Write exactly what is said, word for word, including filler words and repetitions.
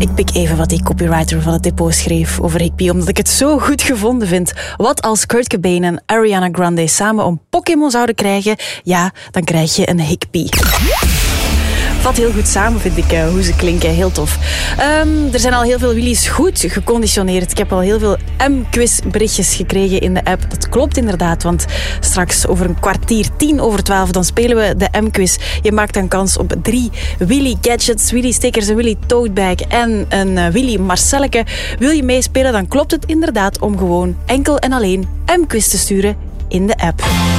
Ik pik even wat die copywriter van het depot schreef over Higpie, omdat ik het zo goed gevonden vind. Wat als Kurt Cobain en Ariana Grande samen een Pokémon zouden krijgen? Ja, dan krijg je een Higpie. Vat heel goed samen, vind ik, uh, hoe ze klinken. Heel tof. Um, er zijn al heel veel Willys goed geconditioneerd. Ik heb al heel veel M-quiz berichtjes gekregen in de app. Dat klopt inderdaad, want straks over een kwartier, tien over twaalf, dan spelen we de M-quiz. Je maakt dan kans op drie Willy gadgets, Willy stickers, een Willy toadbag en een uh, Willy Marcelleke. Wil je meespelen, dan klopt het inderdaad om gewoon enkel en alleen M-quiz te sturen in de app.